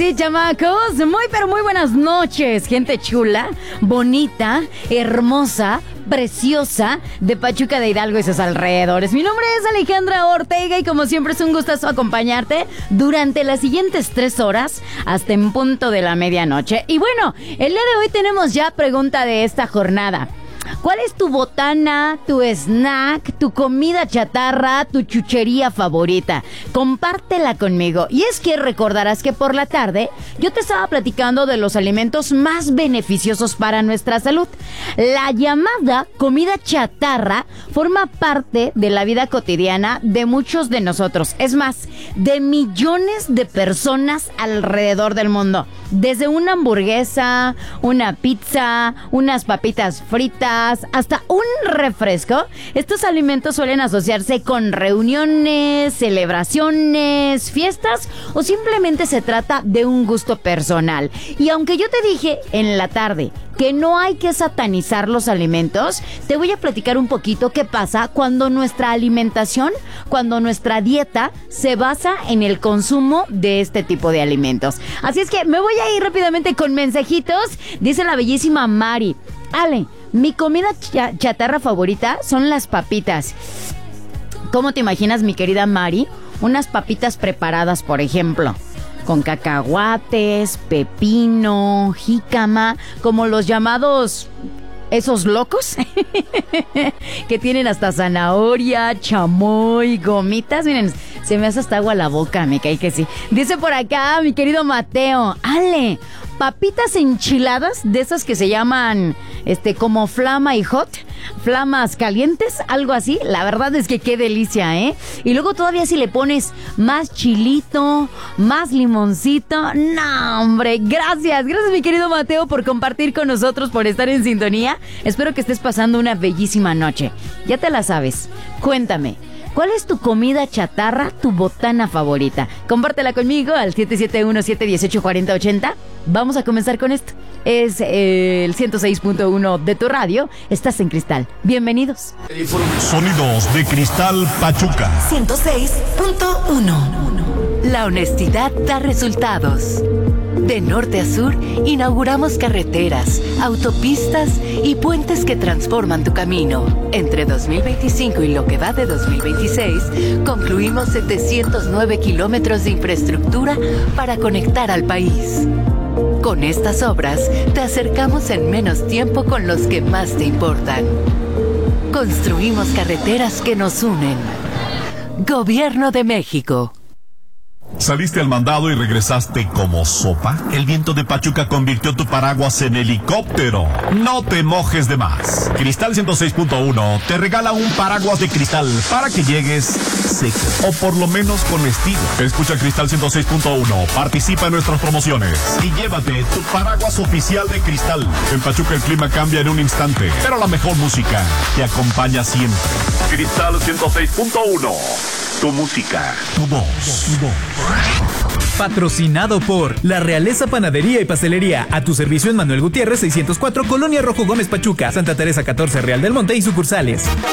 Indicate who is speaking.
Speaker 1: sí, chamacos. Muy, pero muy buenas noches, gente chula, bonita, hermosa, preciosa de Pachuca de Hidalgo y sus alrededores. Mi nombre es Alejandra Ortega y como siempre es un gustazo acompañarte durante las siguientes 3 horas hasta en punto de la medianoche. Y bueno, el día de hoy tenemos ya pregunta de esta jornada. ¿Cuál es tu botana, tu snack, tu comida chatarra, tu chuchería favorita? Compártela conmigo. Y es que recordarás que por la tarde yo te estaba platicando de los alimentos más beneficiosos para nuestra salud. La llamada comida chatarra forma parte de la vida cotidiana de muchos de nosotros. Es más, de millones de personas alrededor del mundo. Desde una hamburguesa, una pizza, unas papitas fritas, hasta un refresco. Estos alimentos suelen asociarse con reuniones, celebraciones, fiestas o simplemente se trata de un gusto personal. Y aunque yo te dije en la tarde que no hay que satanizar los alimentos, te voy a platicar un poquito qué pasa cuando nuestra alimentación, cuando nuestra dieta se basa en el consumo de este tipo de alimentos. Así es que me voy a ir rápidamente con mensajitos. Dice la bellísima Mari: Ale, mi comida chatarra favorita son las papitas. ¿Cómo te imaginas, mi querida Mari? Unas papitas preparadas, por ejemplo, con cacahuates, pepino, jícama, como los llamados esos locos que tienen hasta zanahoria, chamoy, gomitas. Miren, se me hace hasta agua la boca, me cae que sí. Dice por acá mi querido Mateo: Ale, papitas enchiladas, de esas que se llaman como flama y hot, flamas calientes, algo así. La verdad es que qué delicia, ¿eh? Y luego todavía si le pones más chilito, más limoncito. No, hombre, gracias mi querido Mateo por compartir con nosotros, por estar en sintonía. Espero que estés pasando una bellísima noche. Ya te la sabes, cuéntame, ¿cuál es tu comida chatarra, tu botana favorita? Compártela conmigo al 771-718-4080. Vamos a comenzar con esto. Es el 106.1 de tu radio. Estás en Cristal. Bienvenidos.
Speaker 2: Sonidos de Cristal Pachuca.
Speaker 3: 106.1. La honestidad da resultados. De norte a sur, inauguramos carreteras, autopistas y puentes que transforman tu camino. Entre 2025 y lo que va de 2026, concluimos 709 kilómetros de infraestructura para conectar al país. Con estas obras, te acercamos en menos tiempo con los que más te importan. Construimos carreteras que nos unen. Gobierno de México.
Speaker 2: ¿Saliste al mandado y regresaste como sopa? El viento de Pachuca convirtió tu paraguas en helicóptero. No te mojes de más. Cristal 106.1 te regala un paraguas de cristal para que llegues seco, o por lo menos con estilo. Escucha Cristal 106.1, participa en nuestras promociones y llévate tu paraguas oficial de Cristal. En Pachuca el clima cambia en un instante, pero la mejor música te acompaña siempre. Cristal 106.1. Tu música, tu voz.
Speaker 4: Patrocinado por La Realeza Panadería y Pastelería. A tu servicio en Manuel Gutiérrez 604, Colonia Rojo Gómez Pachuca, Santa Teresa 14, Real del Monte y sucursales.